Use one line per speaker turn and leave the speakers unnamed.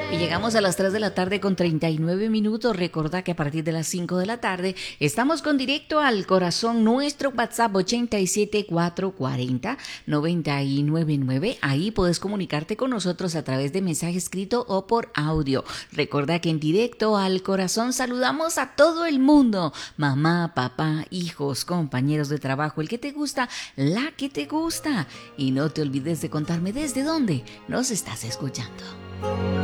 Y llegamos a las 3 de la tarde con 39 minutos. Recordá que a partir de las 5 de la tarde estamos con Directo al Corazón. Nuestro WhatsApp 87440-999. Ahí puedes comunicarte con nosotros a través de mensaje escrito o por audio. Recordá que en Directo al Corazón saludamos a todo el mundo. Mamá, papá, hijos, compañeros de trabajo, el que te gusta, la que te gusta. Y no te olvides de contarme desde dónde nos estás escuchando.